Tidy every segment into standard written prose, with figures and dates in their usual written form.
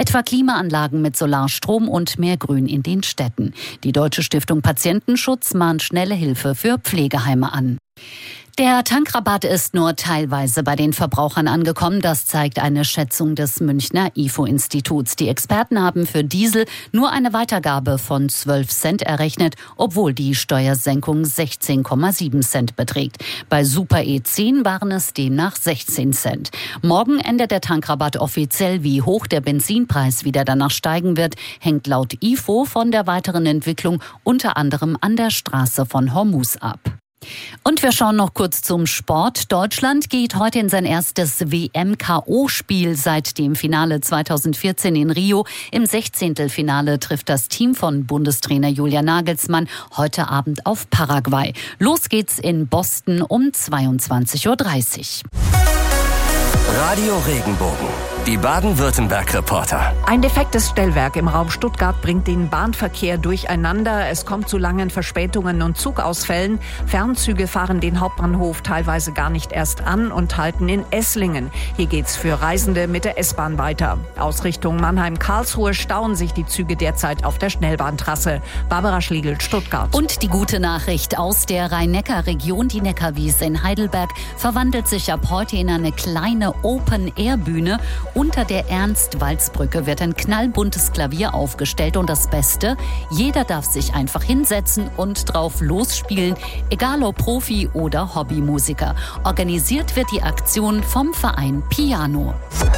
etwa Klimaanlagen mit Solarstrom und mehr Grün in den Städten. Die Deutsche Stiftung Patientenschutz mahnt schnelle Hilfe für Pflegeheime an. Der Tankrabatt ist nur teilweise bei den Verbrauchern angekommen. Das zeigt eine Schätzung des Münchner IFO-Instituts. Die Experten haben für Diesel nur eine Weitergabe von 12 Cent errechnet, obwohl die Steuersenkung 16,7 Cent beträgt. Bei Super E10 waren es demnach 16 Cent. Morgen endet der Tankrabatt offiziell. Wie hoch der Benzinpreis wieder danach steigen wird, hängt laut IFO von der weiteren Entwicklung unter anderem an der Straße von Hormuz ab. Und wir schauen noch kurz zum Sport. Deutschland geht heute in sein erstes WM-KO-Spiel seit dem Finale 2014 in Rio. Im 16. trifft das Team von Bundestrainer Julian Nagelsmann heute Abend auf Paraguay. Los geht's in Boston um 22:30 Uhr. Radio Regenbogen, die Baden-Württemberg-Reporter. Ein defektes Stellwerk im Raum Stuttgart bringt den Bahnverkehr durcheinander. Es kommt zu langen Verspätungen und Zugausfällen. Fernzüge fahren den Hauptbahnhof teilweise gar nicht erst an und halten in Esslingen. Hier geht's für Reisende mit der S-Bahn weiter. Aus Richtung Mannheim-Karlsruhe stauen sich die Züge derzeit auf der Schnellbahntrasse. Barbara Schlegel, Stuttgart. Und die gute Nachricht aus der Rhein-Neckar-Region, die Neckarwiese in Heidelberg, verwandelt sich ab heute in eine kleine Open-Air-Bühne. Unter der Ernst-Walz-Brücke wird ein knallbuntes Klavier aufgestellt und das Beste, jeder darf sich einfach hinsetzen und drauf losspielen, egal ob Profi oder Hobbymusiker. Organisiert wird die Aktion vom Verein Piano.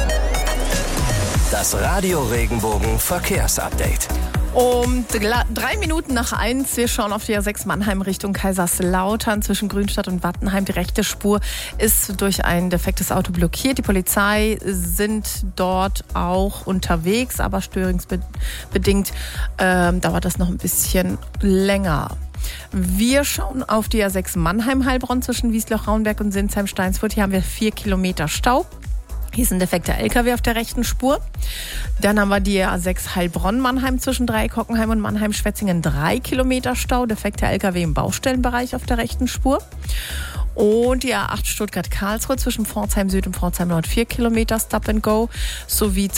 Das Radio Regenbogen Verkehrsupdate. Um 1:03. Wir schauen auf die A6 Mannheim Richtung Kaiserslautern zwischen Grünstadt und Wattenheim. Die rechte Spur ist durch ein defektes Auto blockiert. Die Polizei sind dort auch unterwegs, aber störungsbedingt dauert das noch ein bisschen länger. Wir schauen auf die A6 Mannheim-Heilbronn zwischen Wiesloch-Raunberg und Sinsheim-Steinsfurt. Hier haben wir 4 Kilometer Stau. Hier ist ein defekter LKW auf der rechten Spur. Dann haben wir die A6 Heilbronn-Mannheim zwischen Dreieck-Hockenheim und Mannheim-Schwetzingen. 3 Kilometer Stau, defekter LKW im Baustellenbereich auf der rechten Spur. Und die A8 Stuttgart-Karlsruhe zwischen Pforzheim Süd und Pforzheim Nord 4 Kilometer Stop and Go. Sowie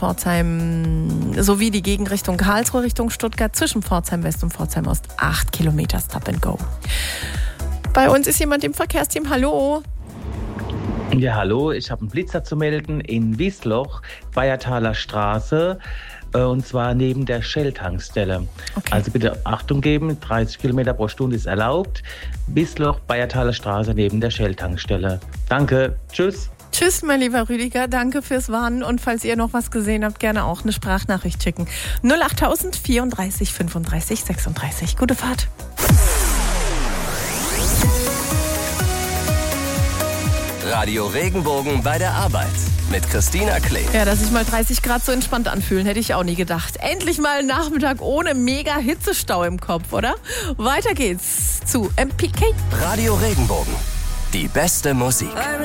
die Gegenrichtung Karlsruhe Richtung Stuttgart zwischen Pforzheim West und Pforzheim Ost 8 Kilometer Stop and Go. Bei uns ist jemand im Verkehrsteam. Hallo. Ja, hallo, ich habe einen Blitzer zu melden in Wiesloch, Bayertaler Straße, und zwar neben der Shell-Tankstelle. Okay. Also bitte Achtung geben, 30 Kilometer pro Stunde ist erlaubt. Wiesloch, Bayertaler Straße neben der Shell-Tankstelle. Danke, tschüss. Tschüss, mein lieber Rüdiger, danke fürs Warnen und falls ihr noch was gesehen habt, gerne auch eine Sprachnachricht schicken. 08000 34 35 36. Gute Fahrt. Radio Regenbogen bei der Arbeit mit Christina Klee. Ja, dass sich mal 30 Grad so entspannt anfühlen, hätte ich auch nie gedacht. Endlich mal ein Nachmittag ohne mega Hitzestau im Kopf, oder? Weiter geht's zu MPK. Radio Regenbogen, die beste Musik.